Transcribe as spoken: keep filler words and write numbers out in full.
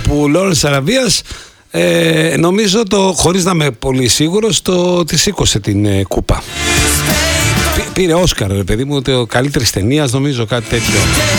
που Λόρενς Αραβίας ε, νομίζω το, χωρίς να είμαι πολύ σίγουρος, το τη σήκωσε την ε, κούπα. Πήρε Όσκαρ, ρε παιδί μου, το καλύτερης ταινίας, νομίζω, κάτι τέτοιο.